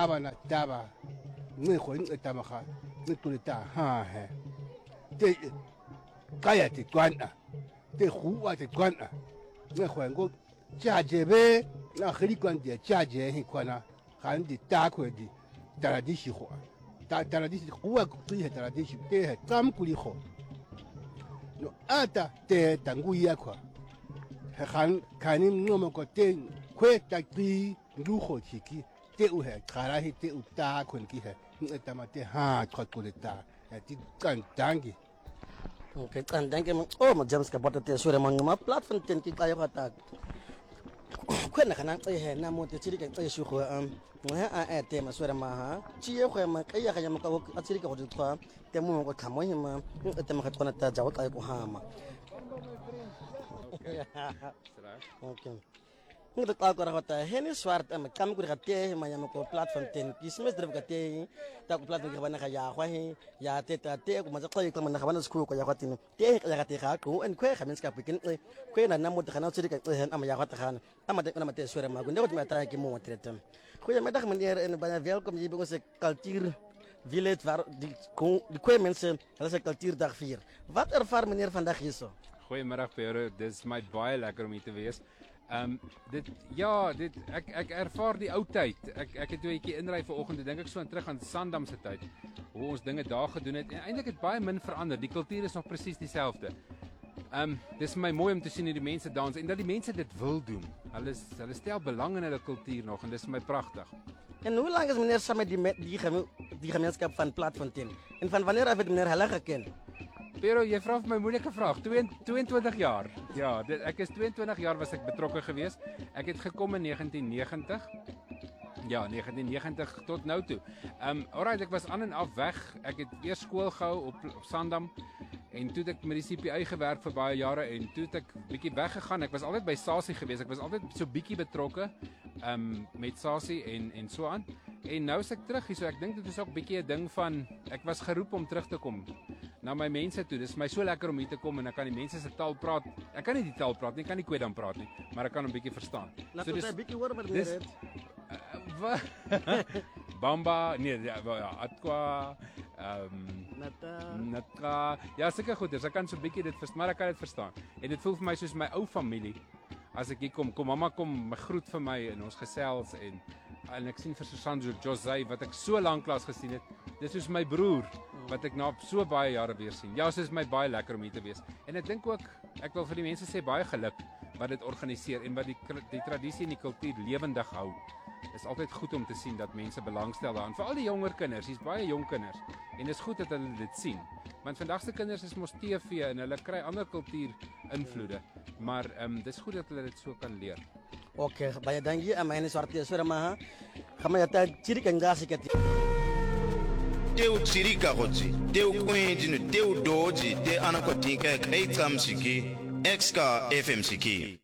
taba na taba ngi go ngi taba ga ngi tulita ha he te kaya te kwana te huwa te kwana ngi go ngo jajebe na khiri kwan de jaje hi kwana han di ta ko di tara di shi ho tara di huwa ku ti tara di shi te tam ku li ho no ata te tangu ya kwa han kanin no mo ko te kwe ta ti lu ho chi ki te u he khara hi te u ta kun ki he ngi tama te ha khot ku le ta ti kan dangi okay kan dangi oh ma James ka bota te sure ma platform ten ki kayo ka kwen kana he na mo te chiri ka tse shu go a te ma sure ma ha chi ye go ma ka ya ga ma ka a chiri ka go twa te mo go khamo hi ma te ma ka tsona ta jaw ka go ha ma okay Nggak tahu kalau kata ini swart kami kurang kata macam aku platform ten kismes drop kata tak platform kita mana kaya aku ya tete aku macam kau iklan mana kawan sekolah kaya aku tin teh kaya kata aku kue kami sekarang bikin kue nana mau terkenal ciri kaya ama ya kata kan ama dek nama teh suara magu ndak cuma terakhir mau tertentu kue yang mereka menir banyak welcome jadi bungkus culture village di kue mensen dat is cultuur dag 4 wat ervaar meneer vandaag hier zo Goeiemiddag Pierre, dit is my baie lekker om hier te wees. Dit ek ervaar die ou tyd. Ek het 'n bietjie inry vanoggend, dink ek so aan terug aan Sandam se tyd. Hoe ons dinge daar gedoen het en eintlik het baie min verander. Die kultuur is nog presies dieselfde. Dis my mooi om te sien hoe die mense dans en dat die mense dit wil doen. Hulle stel belang in hulle kultuur nog en dis vir my pragtig. En hoe lang is meneer saam met die gemeenskap van Platfontein? En van wanneer af het meneer hulle geken? Pero jy vra vir my moeilike vraag. 22 jaar. Ja, ek is 22 jaar was ek betrokke geweest. Ek het gekom in 1990. Ja, 1990 tot nou toe. Alright, ek was aan en af weg. Ek het eers skool gehou op Sandam en toe het ek met die CPI gewerk vir baie jare en toe het ek bietjie weggegaan. Ek was altyd by SASI geweest. Ek was altyd so bietjie betrokke met SASI en so aan. En nou is ek terug hier, so ek dink dit is ook bietjie 'n ding van ek was geroep om terug te kom na my mense toe. Dis my so lekker om hier te kom en ek kan die mense se taal praat. Ek kan nie die taal praat nie, ek kan nie Kwedam praat nie, maar ek kan 'n bietjie verstaan. Laat ons 'n bietjie hoor wat meneer het. Bamba, nee, ja, Atqua, Nata. Ja, seker goed, ek kan so 'n bietjie dit verstaan, maar ek kan dit verstaan. En dit voel vir my soos my ou familie. As ek hier kom mamma kom my groet vir my en ons gesels en ek sien vir Susanjo José wat ek so lank lank gesien het. Dis soos my broer wat ek na so baie jare weer sien. Ja, dit is my baie lekker om hier te wees. En ek dink ook ek wil vir die mense sê baie geluk wat dit organiseer en wat die tradisie en die kultuur lewendig hou. Is altyd goed om te sien dat mense belangstel daaraan. Veral die jonger kinders, hier's baie jong kinders. En dis goed dat hulle dit sien. Want vandag se kinders is mos TV en hulle kry ander kultuur invloede. Maar dis goed dat hulle dit so kan leer. Okay, baie dankie. Myne swarte sore ma. Gaan jy dit chiri kan gas ek. Teu chirika gotsi, teu kwendinu, teu doji, te anakotinka kai tamsiki, XK FM siki.